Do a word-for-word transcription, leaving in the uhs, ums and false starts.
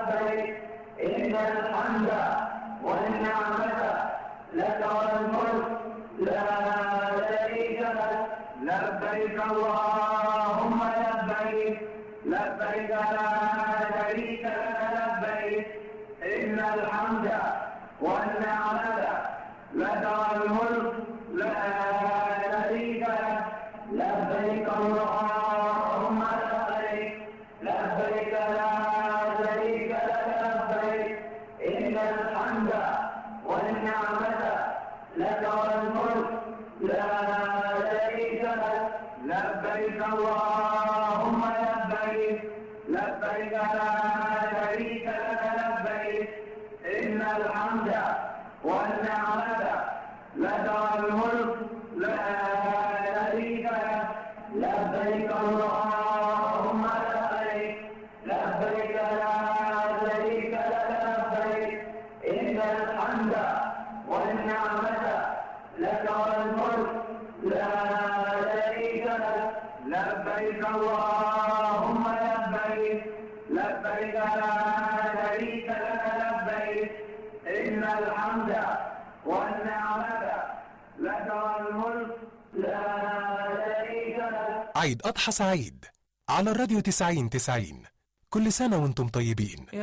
لبيك إن الحمد والنعمة لك والملك لا شريك لك لبيك اللهم لبيك لبيك لا شريك لك لبيك إن الحمد والنعمة لك والملك لا شريك لك لبيك اللهم لبيك لبيك لا شريك لك لبيك إن الحمد والنعمة لك والملك لا شريك لك لبيك اللهم لبيك لبيك لا شريك لك لبيك إن الحمد والنعمة لك والملك لا شريك لك لبيك اللهم لبيك لبيك لا شريك لك لبيك إن الحمد والنعمة لك والملك لا شريك لك لبيك اللهم لبيك لبيك لا شريك لك لبيك إن الحمد والنعمة لك والملك لا شريك لك. عيد أضحى سعيد على الراديو تسعين تسعين. كل سنة وانتم طيبين.